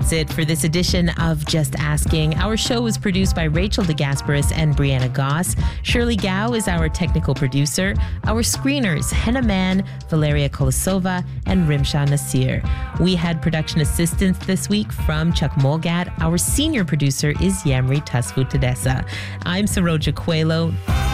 that's it for this edition of Just Asking. Our show was produced by Rachel DeGasperis and Brianna Goss. Shirley Gao is our technical producer. Our screeners, Henna Mann, Valeria Kolosova, and Rimsha Nasir. We had production assistance this week from Chuck Molgat. Our senior producer is Yamri Tasfu Tedessa. I'm Saroja Coelho.